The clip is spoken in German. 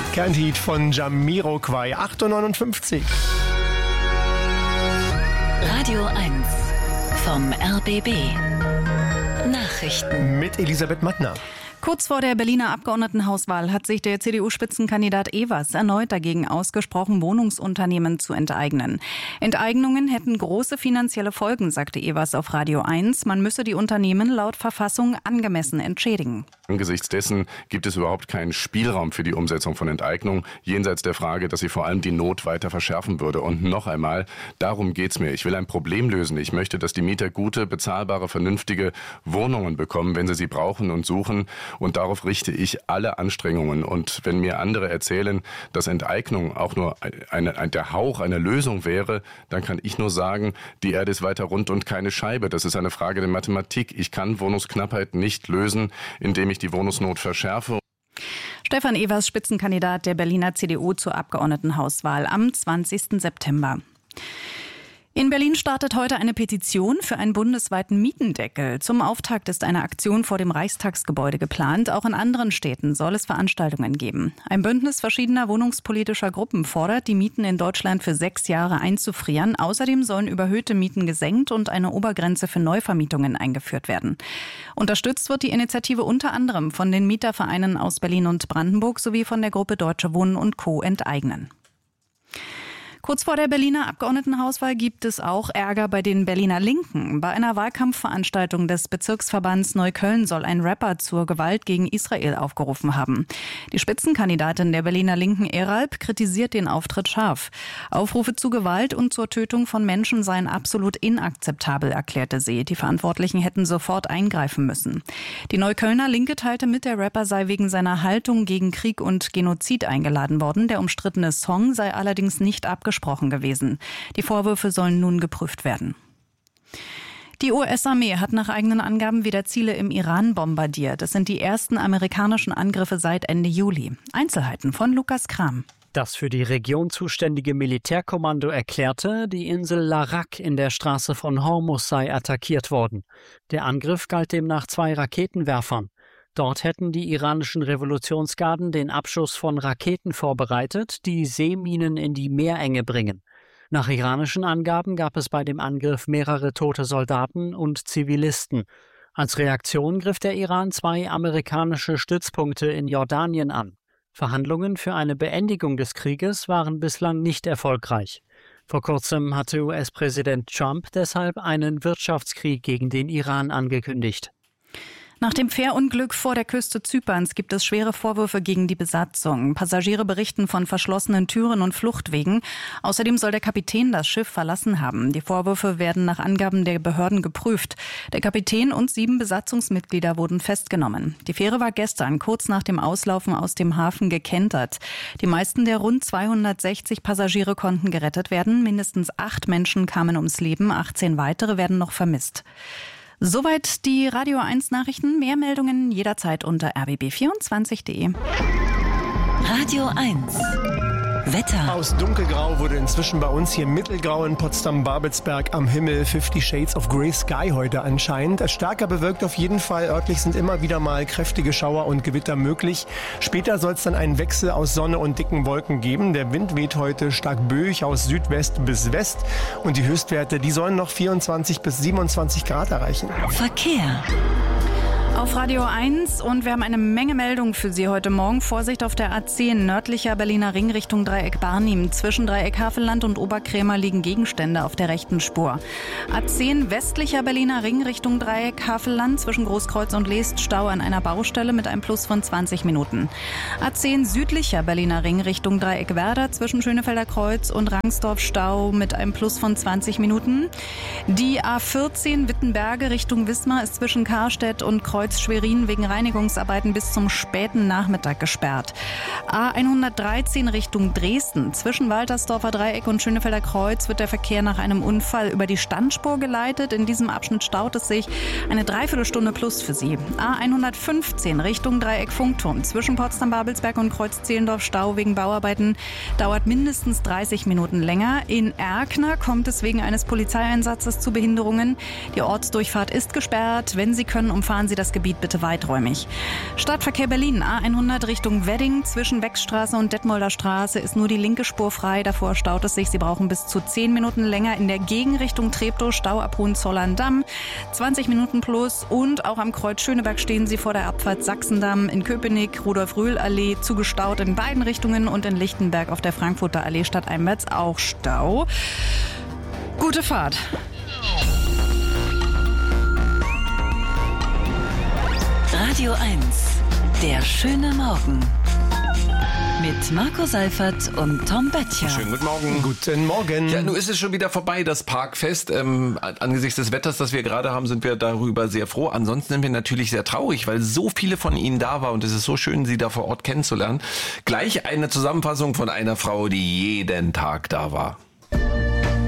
Kernheat von Jamiroquai, 8:59 Uhr. Radio 1 vom RBB. Nachrichten. Mit Elisabeth Mattner. Kurz vor der Berliner Abgeordnetenhauswahl hat sich der CDU-Spitzenkandidat Ewers erneut dagegen ausgesprochen, Wohnungsunternehmen zu enteignen. Enteignungen hätten große finanzielle Folgen, sagte Ewers auf Radio 1. Man müsse die Unternehmen laut Verfassung angemessen entschädigen. Angesichts dessen gibt es überhaupt keinen Spielraum für die Umsetzung von Enteignung, jenseits der Frage, dass sie vor allem die Not weiter verschärfen würde. Und noch einmal, darum geht's mir. Ich will ein Problem lösen. Ich möchte, dass die Mieter gute, bezahlbare, vernünftige Wohnungen bekommen, wenn sie brauchen und suchen. Und darauf richte ich alle Anstrengungen. Und wenn mir andere erzählen, dass Enteignung auch nur der Hauch einer Lösung wäre, dann kann ich nur sagen, die Erde ist weiter rund und keine Scheibe. Das ist eine Frage der Mathematik. Ich kann Wohnungsknappheit nicht lösen, indem ich die Wohnungsnot verschärfe. Stefan Ewers, Spitzenkandidat der Berliner CDU zur Abgeordnetenhauswahl am 20. September. In Berlin startet heute eine Petition für einen bundesweiten Mietendeckel. Zum Auftakt ist eine Aktion vor dem Reichstagsgebäude geplant. Auch in anderen Städten soll es Veranstaltungen geben. Ein Bündnis verschiedener wohnungspolitischer Gruppen fordert, die Mieten in Deutschland für 6 Jahre einzufrieren. Außerdem sollen überhöhte Mieten gesenkt und eine Obergrenze für Neuvermietungen eingeführt werden. Unterstützt wird die Initiative unter anderem von den Mietervereinen aus Berlin und Brandenburg sowie von der Gruppe Deutsche Wohnen und Co. enteignen. Kurz vor der Berliner Abgeordnetenhauswahl gibt es auch Ärger bei den Berliner Linken. Bei einer Wahlkampfveranstaltung des Bezirksverbands Neukölln soll ein Rapper zur Gewalt gegen Israel aufgerufen haben. Die Spitzenkandidatin der Berliner Linken, Eralp, kritisiert den Auftritt scharf. Aufrufe zu Gewalt und zur Tötung von Menschen seien absolut inakzeptabel, erklärte sie. Die Verantwortlichen hätten sofort eingreifen müssen. Die Neuköllner Linke teilte mit, der Rapper sei wegen seiner Haltung gegen Krieg und Genozid eingeladen worden. Der umstrittene Song sei allerdings nicht abgesprochen gewesen. Die Vorwürfe sollen nun geprüft werden. Die US-Armee hat nach eigenen Angaben wieder Ziele im Iran bombardiert. Es sind die ersten amerikanischen Angriffe seit Ende Juli. Einzelheiten von Lukas Kram. Das für die Region zuständige Militärkommando erklärte, die Insel Larak in der Straße von Hormuz sei attackiert worden. Der Angriff galt demnach 2 Raketenwerfern. Dort hätten die iranischen Revolutionsgarden den Abschuss von Raketen vorbereitet, die Seeminen in die Meerenge bringen. Nach iranischen Angaben gab es bei dem Angriff mehrere tote Soldaten und Zivilisten. Als Reaktion griff der Iran 2 amerikanische Stützpunkte in Jordanien an. Verhandlungen für eine Beendigung des Krieges waren bislang nicht erfolgreich. Vor kurzem hatte US-Präsident Trump deshalb einen Wirtschaftskrieg gegen den Iran angekündigt. Nach dem Fährunglück vor der Küste Zyperns gibt es schwere Vorwürfe gegen die Besatzung. Passagiere berichten von verschlossenen Türen und Fluchtwegen. Außerdem soll der Kapitän das Schiff verlassen haben. Die Vorwürfe werden nach Angaben der Behörden geprüft. Der Kapitän und 7 Besatzungsmitglieder wurden festgenommen. Die Fähre war gestern kurz nach dem Auslaufen aus dem Hafen gekentert. Die meisten der rund 260 Passagiere konnten gerettet werden. Mindestens 8 Menschen kamen ums Leben. 18 weitere werden noch vermisst. Soweit die Radio 1 Nachrichten. Mehr Meldungen jederzeit unter rbb24.de. Radio 1 Wetter. Aus dunkelgrau wurde inzwischen bei uns hier mittelgrau in Potsdam-Babelsberg am Himmel. 50 Shades of Grey Sky heute anscheinend. Stärker bewölkt auf jeden Fall. Örtlich sind immer wieder mal kräftige Schauer und Gewitter möglich. Später soll es dann einen Wechsel aus Sonne und dicken Wolken geben. Der Wind weht heute stark böig aus Südwest bis West. Und die Höchstwerte, die sollen noch 24 bis 27 Grad erreichen. Verkehr. Auf Radio 1 und wir haben eine Menge Meldungen für Sie heute Morgen. Vorsicht auf der A10 nördlicher Berliner Ring Richtung Dreieck Barnim. Zwischen Dreieck Havelland und Oberkrämer liegen Gegenstände auf der rechten Spur. A10 westlicher Berliner Ring Richtung Dreieck Havelland. Zwischen Großkreuz und Leest Stau an einer Baustelle mit einem Plus von 20 Minuten. A10 südlicher Berliner Ring Richtung Dreieck Werder. Zwischen Schönefelder Kreuz und Rangsdorf Stau mit einem Plus von 20 Minuten. Die A14 Wittenberge Richtung Wismar ist zwischen Karstedt und Kreuz Schwerin wegen Reinigungsarbeiten bis zum späten Nachmittag gesperrt. A113 Richtung Dresden. Zwischen Waltersdorfer Dreieck und Schönefelder Kreuz wird der Verkehr nach einem Unfall über die Standspur geleitet. In diesem Abschnitt staut es sich eine Dreiviertelstunde plus für Sie. A115 Richtung Dreieck Funkturm. Zwischen Potsdam-Babelsberg und Kreuz-Zehlendorf Stau wegen Bauarbeiten dauert mindestens 30 Minuten länger. In Erkner kommt es wegen eines Polizeieinsatzes zu Behinderungen. Die Ortsdurchfahrt ist gesperrt. Wenn Sie können, umfahren Sie das Verkehrsgebiet bitte weiträumig. Stadtverkehr Berlin, A100 Richtung Wedding. Zwischen Wechstraße und Detmolder Straße ist nur die linke Spur frei. Davor staut es sich. Sie brauchen bis zu 10 Minuten länger. In der Gegenrichtung Treptow, Stau ab Hohenzollern-Damm. 20 Minuten plus. Und auch am Kreuz Schöneberg stehen Sie vor der Abfahrt Sachsendamm. In Köpenick, Rudolf-Röhl-Allee zugestaut in beiden Richtungen. Und in Lichtenberg auf der Frankfurter Allee stadteinwärts auch Stau. Gute Fahrt. Radio 1, der schöne Morgen. Mit Marco Seifert und Tom Böttcher. Schönen guten Morgen. Guten Morgen. Ja, nun ist es schon wieder vorbei, das Parkfest. Angesichts des Wetters, das wir gerade haben, sind wir darüber sehr froh. Ansonsten sind wir natürlich sehr traurig, weil so viele von Ihnen da waren und es ist so schön, Sie da vor Ort kennenzulernen. Gleich eine Zusammenfassung von einer Frau, die jeden Tag da war.